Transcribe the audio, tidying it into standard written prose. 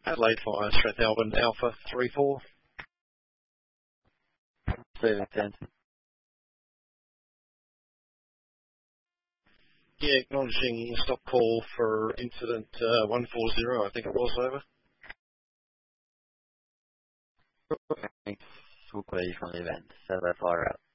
Adelaide Fire, Strathalbyn Alpha 3-4. Receiving 10. Yeah, acknowledging stop call for incident 140, I think it was, over. Full clear from the event. Satellite fire out.